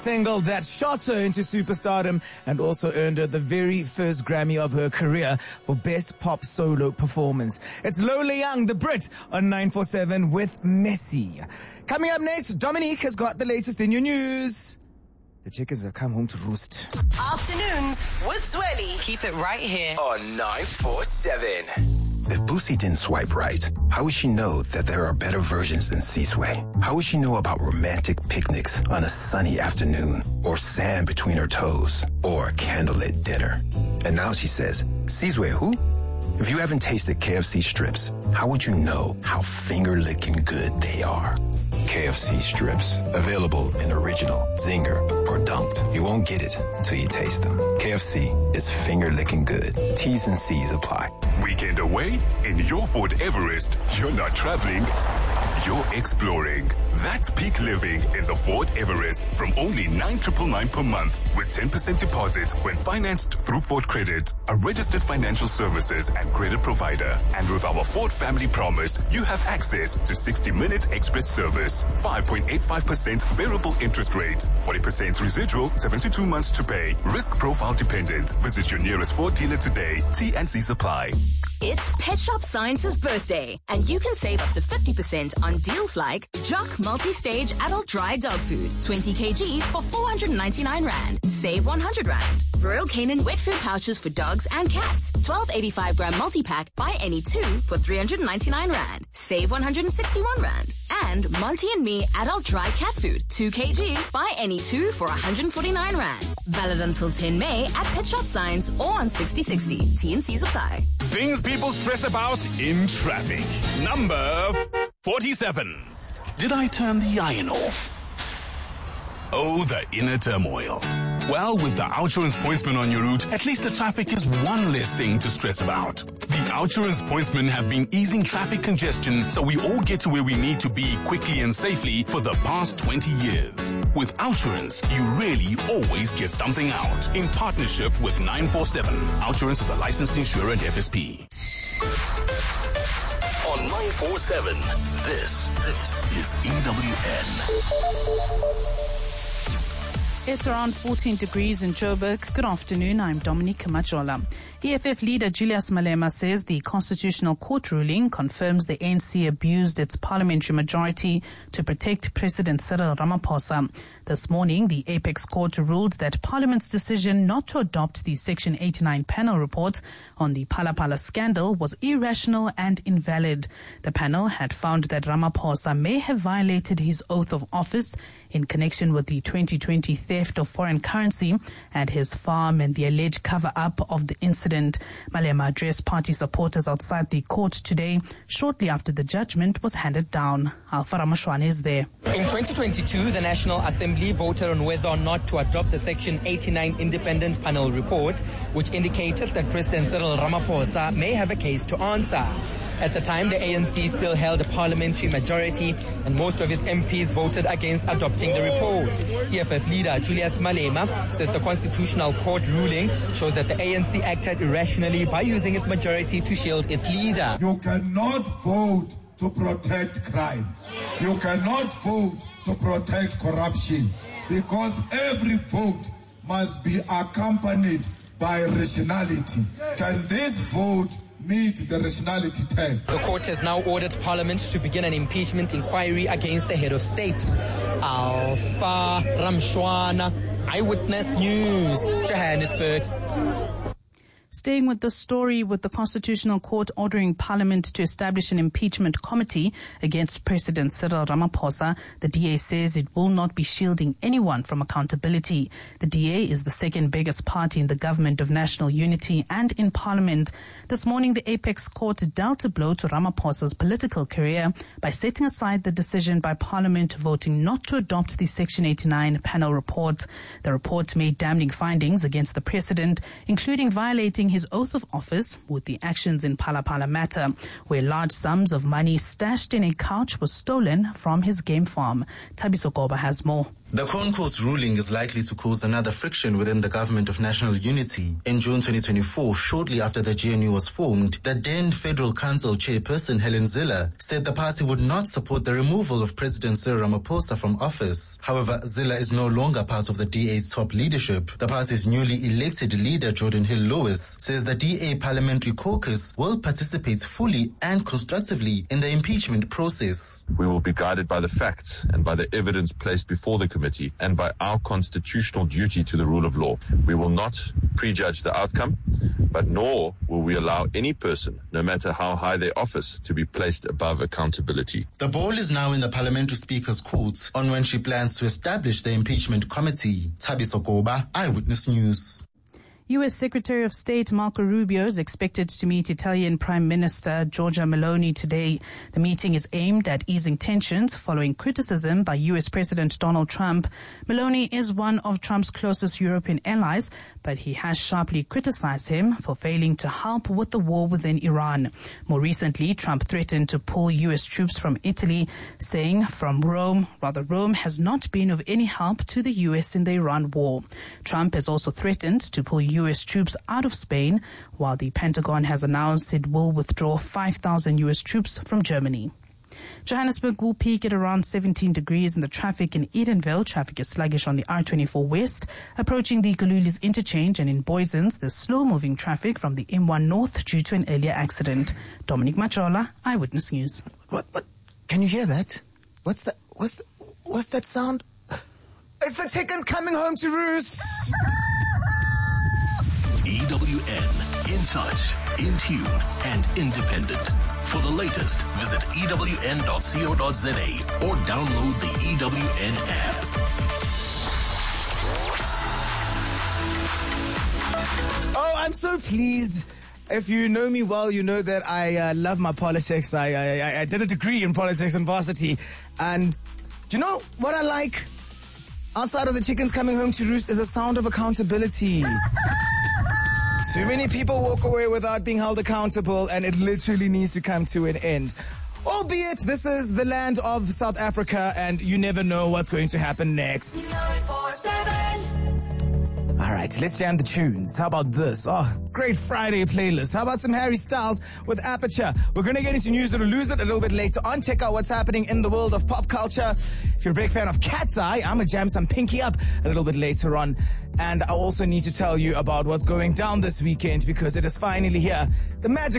Single that shot her into superstardom and also earned her the very first Grammy of her career for Best Pop Solo Performance. It's Lola Young, the Brit, on 947 with Messi. Coming up next, Dominique has got the latest in your news. The chickens have come home to roost. Afternoons with Zweli. Keep it right here on 947. If Boosie didn't swipe right, how would she know that there are better versions than C-Sway? How would she know about romantic picnics on a sunny afternoon, or sand between her toes, or candlelit dinner? And now she says, C-Sway who? If you haven't tasted KFC strips, how would you know how finger-licking good they are? KFC strips, available in original, zinger, or dumped. You won't get it till you taste them. KFC is finger-licking good. T's and C's apply. Weekend away? In your Ford Everest, you're not traveling, you're exploring. That's peak living in the Ford Everest from only $9,999 per month with 10% deposit when financed through Ford Credit, a registered financial services and credit provider. And with our Ford Family Promise, you have access to 60-minute express service, 5.85% variable interest rate, 40% residual, 72 months to pay, risk profile dependent. Visit your nearest Ford dealer today. T&C's apply. It's Pet Shop Science's birthday, and you can save up to 50% on deals like Jock Multi-Stage Adult Dry Dog Food, 20 kg for 499 Rand. Save 100 Rand. Royal Canin Wet Food Pouches for dogs and cats, 1285 gram multi-pack, buy any two for 399 Rand. Save 161 Rand. And Monty and Me Adult Dry Cat Food, 2 kg, buy any two for 149 Rand. Valid until 10 May at Pet Shop Science or on 6060. T&C's apply. Things people stress about in traffic. Number 47. Did I turn the iron off? Oh, the inner turmoil. Well, with the Outsurance Pointsman on your route, at least the traffic is one less thing to stress about. The Outsurance Pointsmen have been easing traffic congestion so we all get to where we need to be quickly and safely for the past 20 years. With Outsurance, you really always get something out. In partnership with 947. Outsurance is a licensed insurer and FSP. On 947, this is EWN. It's around 14 degrees in Joburg. Good afternoon. I'm Dominique Majola. EFF leader Julius Malema says the Constitutional Court ruling confirms the ANC abused its parliamentary majority to protect President Cyril Ramaphosa. This morning, the Apex Court ruled that Parliament's decision not to adopt the Section 89 panel report on the Phala Phala scandal was irrational and invalid. The panel had found that Ramaphosa may have violated his oath of office in connection with the 2020 theft of foreign currency at his farm and the alleged cover-up of the incident. Malema addressed party supporters outside the court today, shortly after the judgment was handed down. Alpha Ramashwane is there. In 2022, the National Assembly voted on whether or not to adopt the Section 89 independent panel report, which indicated that President Cyril Ramaphosa may have a case to answer. At the time, the ANC still held a parliamentary majority, and most of its MPs voted against adopting the report. EFF leader Julius Malema says the Constitutional Court ruling shows that the ANC acted irrationally by using its majority to shield its leader. You cannot vote to protect crime. You cannot vote to protect corruption, because every vote must be accompanied by rationality. Can this vote meet the rationality test? The court has now ordered Parliament to begin an impeachment inquiry against the head of state. Alpha Ramshwana, Eyewitness News, Johannesburg. Staying with the story, with the Constitutional Court ordering Parliament to establish an impeachment committee against President Cyril Ramaphosa, the DA says it will not be shielding anyone from accountability. The DA is the second biggest party in the government of national unity and in Parliament. This morning, the Apex Court dealt a blow to Ramaphosa's political career by setting aside the decision by Parliament voting not to adopt the Section 89 panel report. The report made damning findings against the president, including violating his oath of office with the actions in Phala Phala matter, where large sums of money stashed in a couch was stolen from his game farm. Tabiso Goba has more. The Crown Court's ruling is likely to cause another friction within the Government of National Unity. In June 2024, shortly after the GNU was formed, the then Federal Council chairperson Helen Zille said the party would not support the removal of President Cyril Ramaphosa from office. However, Zille is no longer part of the DA's top leadership. The party's newly elected leader, Jordan Hill-Lewis, says the DA Parliamentary Caucus will participate fully and constructively in the impeachment process. We will be guided by the facts and by the evidence placed before the committee and by our constitutional duty to the rule of law. We will not prejudge the outcome, but nor will we allow any person, no matter how high their office, to be placed above accountability. The ball is now in the Parliamentary Speaker's court on when she plans to establish the impeachment committee. Thabiso Goba, Eyewitness News. U.S. Secretary of State Marco Rubio is expected to meet Italian Prime Minister Giorgia Meloni today. The meeting is aimed at easing tensions following criticism by U.S. President Donald Trump. Meloni is one of Trump's closest European allies, but he has sharply criticized him for failing to help with the war within Iran. More recently, Trump threatened to pull U.S. troops from Italy, saying Rome has not been of any help to the U.S. in the Iran war. Trump has also threatened to pull U.S. troops out of Spain, while the Pentagon has announced it will withdraw 5,000 U.S. troops from Germany. Johannesburg will peak at around 17 degrees in the traffic in Edenville. Traffic is sluggish on the R24 West, approaching the Gululis interchange, and in Boysens, there's slow-moving traffic from the M1 North due to an earlier accident. Dominic Machola, Eyewitness News. What? Can you hear that? What's that sound? It's the chickens coming home to roost. EWN, in touch, in tune, and independent. For the latest, visit ewn.co.za or download the EWN app. Oh, I'm so pleased. If you know me well, you know that I love my politics. I did a degree in politics and varsity. And do you know what I like? Outside of the chickens coming home to roost is the sound of accountability. Too many people walk away without being held accountable, and it literally needs to come to an end. Albeit, this is the land of South Africa, and you never know what's going to happen next. 947. All right, let's jam the tunes. How about this? Oh, great Friday playlist. How about some Harry Styles with Aperture? We're going to get into News It or Lose It a little bit later on. Check out what's happening in the world of pop culture. If you're a big fan of Cat's Eye, I'm going to jam some Pinky Up a little bit later on. And I also need to tell you about what's going down this weekend, because it is finally here. The magic